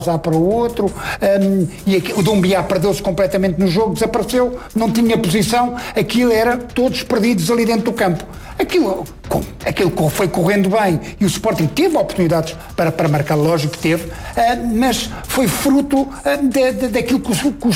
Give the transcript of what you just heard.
usar para o outro, o Doumbia perdeu-se completamente no jogo, desapareceu, não tinha posição, aquilo era todos perdidos ali dentro do campo. Aquilo foi correndo bem e o Sporting teve oportunidades para marcar, lógico que teve, mas foi fruto daquilo que o